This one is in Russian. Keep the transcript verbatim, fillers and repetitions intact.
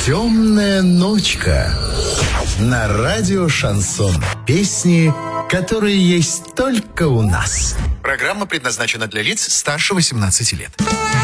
Темная ночка на радио Шансон. Песни, которые есть только у нас. Программа предназначена для лиц старше восемнадцати лет.